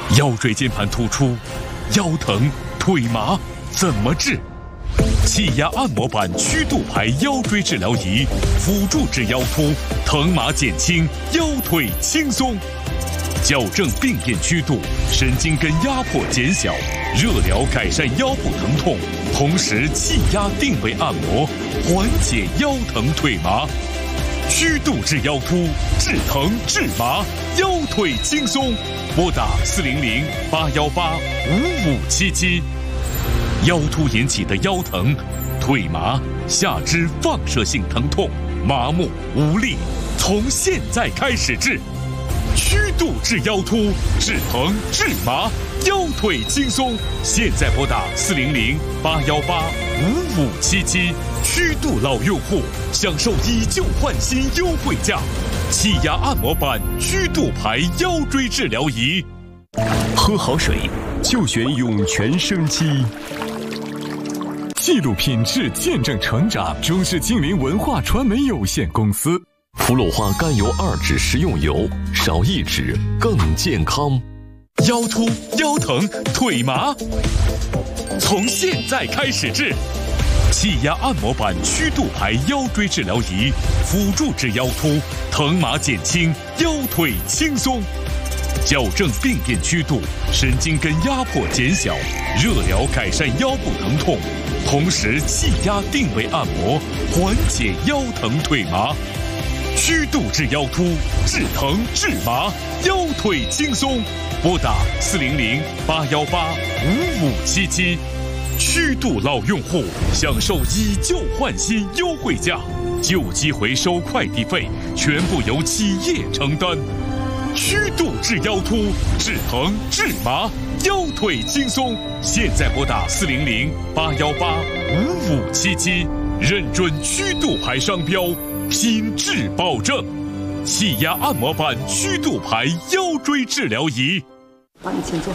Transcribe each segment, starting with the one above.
腰椎间盘突出、腰疼、腿麻怎么治？气压按摩板曲度排腰椎治疗仪，辅助治腰突，疼麻减轻，腰腿轻松。矫正病变曲度，神经根压迫减小，热疗改善腰部疼痛，同时气压定位按摩，缓解腰疼腿麻。曲度治腰突，治疼治麻，腰腿轻松。拨打400-818-5577。腰突引起的腰疼、腿麻、下肢放射性疼痛、麻木无力，从现在开始治。曲度治腰突，治疼治麻，腰腿轻松。现在拨打400-818-5577。曲度老用户享受以旧换新优惠价，气压按摩板曲度排腰椎治疗仪。 喝好水就选涌泉生机。记录品质，见证成长。中视精灵文化传媒有限公司。 氟氯化甘油2酯食用油，少1酯更健康。 腰突、腰疼、腿麻，从现在开始治。气压按摩板曲度排腰椎治疗仪，辅助治腰突，疼麻减轻，腰腿轻松。矫正病变曲度，神经根压迫减小，热疗改善腰部疼痛，同时气压定位按摩，缓解腰疼腿麻。曲度治腰突，治疼治麻，腰腿轻松。拨打400-818-5577。曲度老用户享受以旧换新优惠价，旧机回收快递费全部由企业承担。曲度治腰突，治疼治麻，腰腿轻松。现在拨打400-818-5577，认准曲度牌商标，品质保证。气压按摩板曲度牌腰椎治疗仪。 好，你请坐。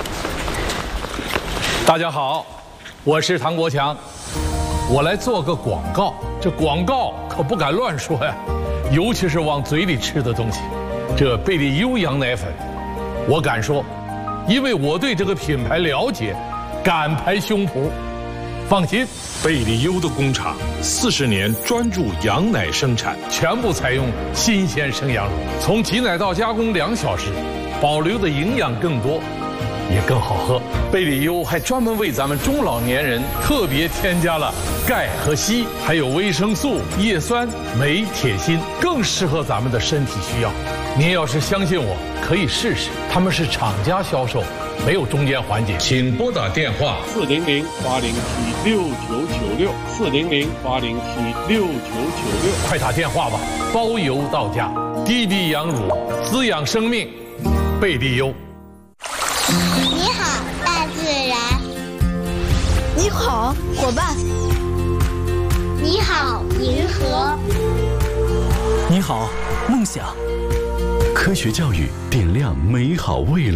大家好，我是唐国强，我来做个广告。这广告可不敢乱说呀，尤其是往嘴里吃的东西。这贝利优羊奶粉，我敢说，因为我对这个品牌了解，敢拍胸脯。放心， 贝利优的工厂40年专注羊奶生产， 全部采用新鲜生羊乳，从挤奶到加工2小时，保留的营养更多，也更好喝。贝利优还专门为咱们中老年人特别添加了钙和硒，还有维生素、叶酸、镁、铁、锌，更适合咱们的身体需要。您要是相信我，可以试试，他们是厂家销售，没有中间环节。 请拨打电话 400-807-6996，400-807-6996，快打电话吧，包邮到家。低低羊乳，滋养生命，贝利优。 你好，大自然。 你好，伙伴。 你好，银河。 你好，梦想。 科学教育点亮美好未来。